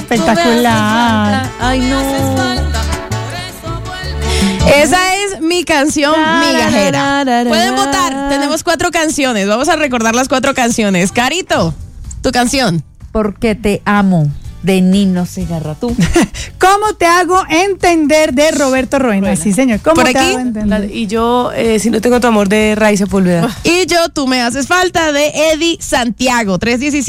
espectacular. Ay, no. Esa es mi canción migajera. Pueden votar. Tenemos 4 canciones. Vamos a recordar las 4 canciones. Carito, tu canción. Porque te amo, de Nino Segarra. Tú. ¿Cómo te hago entender de Roberto Roena? Sí, señor. ¿Cómo ¿Por te aquí? hago entender? Y yo, si no tengo tu amor, de Raíz Sepúlveda. Y yo, tú me haces falta, de Eddie Santiago.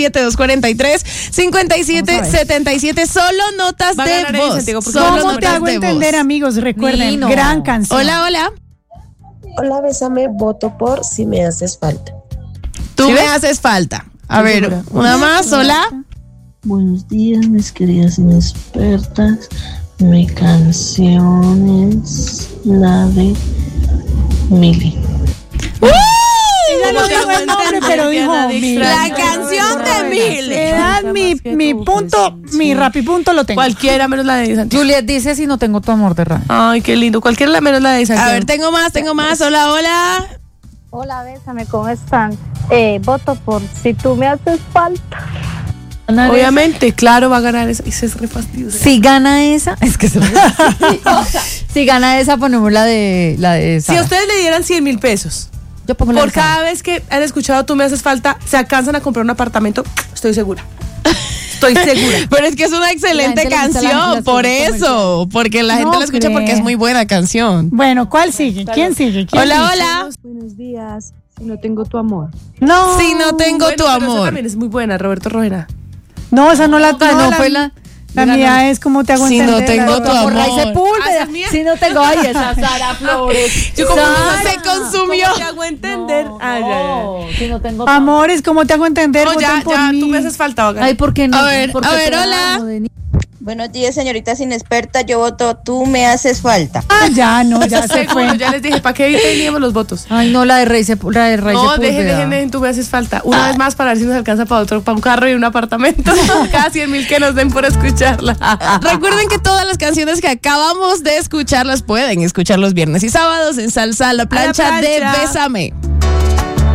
317-243-5777. Solo notas Va a de ganar Eddie voz. Santiago, porque Solo ¿Cómo te notas hago de entender, voz. amigos? Recuerden, Nino. gran canción. Hola, hola. Hola, bésame, voto por Si me haces falta. Tú me haces falta. A ver, segura. una más. Hola. Buenos días, mis queridas inexpertas. Mi canción es la de Mili. Ella no dijo el nombre, pero dijo La canción de Mil. Le dan mi punto, mi rapipunto lo tengo. Cualquiera menos la de Santiago. Juliet dice si no tengo tu amor de Ray. Ay, qué lindo. Cualquiera menos la de Santiago. A ver, tengo más. Hola, hola. Hola, bésame, ¿cómo están? Voto por Si tú me haces falta. Obviamente, claro, va a ganar esa. Y se es re fastidioso. Si gana esa, es que se si gana esa, ponemos la de Si Sara. a ustedes le dieran 100,000 pesos Yo pongo la por de Sara. cada vez que han escuchado Tú me haces falta, se alcanzan a comprar un apartamento, estoy segura. Estoy segura. Pero es que es una excelente La gente le gusta canción, las por cosas eso. Porque la gente No la escucha porque creo. es muy buena canción. Bueno, ¿cuál sigue? ¿Quién sigue? ¿Quién Hola, sigue? hola. Buenos días, Si no tengo tu amor. No. Si no tengo Bueno, tu pero esa amor. también es muy buena, Roberto Rojena. No, esa no la No, fue la mía es ¿Cómo te hago Si no entender? tengo tu por amor. Ray Ah, Sepúlveda. ¿esa es mía? Si no tengo, ay, esa Sara Flores. Yo como Sara. Se consumió. ¿Cómo te hago entender? Ay, ya, ya. No, si no tengo tu Amores, ¿cómo te hago entender? No, ya, Voten por ya, mí. tú me haces falta, va a ganar. Ay, ¿por qué no? A ver, Porque te hola. amo, de Nino. Buenos días, señoritas inexpertas. Yo voto Tú me haces falta. Ah, ya, no, ya se Seguro, fue. ya les dije, ¿para qué teníamos los votos? Ay, no, la de Ray Sepúlveda. No, dejen, tú me haces falta. Una vez más para ver si nos alcanza para un carro y un apartamento. Cada 100,000 que nos den por escucharla. Recuerden que todas las canciones que acabamos de escuchar las pueden escuchar los viernes y sábados en Salsa a la plancha de plancha. Bésame.